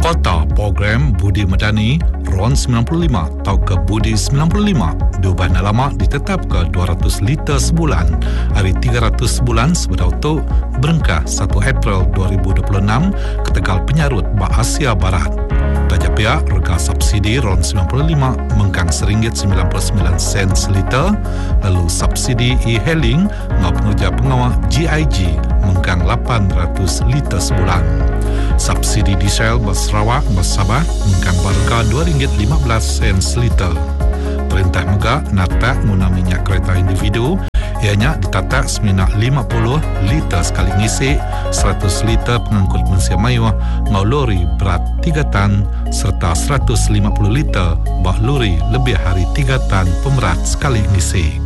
Kota program Budi Medani RON 95 atau ke Budi 95 diubah lama ditetap ke 200 liter sebulan hari 300 sebulan sebedah untuk berengkah 1 April 2026 ke Tegal Penyarut Asia Barat. Tajak pihak rega subsidi RON 95 mengkang RM1.99 seliter, lalu subsidi e-hailing ngau pengerja pengawal GIG mengkang 800 liter sebulan. Subsidi diesel bas Sarawak bas Sabah mengkang harga RM2.15 seliter. Perintah Megah natak guna minyak kereta individu ianya ditatak seminyak 50 liter sekali ngisi, 100 liter pengangkut manusia mayuh ngau lori berat 3 tan serta 150 liter bak lori lebih hari 3 tan pemerat sekali ngisi.